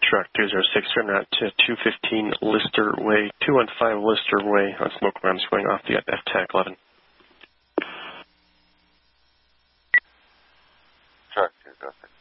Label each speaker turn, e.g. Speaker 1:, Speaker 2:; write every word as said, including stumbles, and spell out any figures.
Speaker 1: Truck two zero six, turn out to two fifteen Lister Way, two one five Lister Way on smoke alarms going off the F TAC eleven.
Speaker 2: Truck two zero six.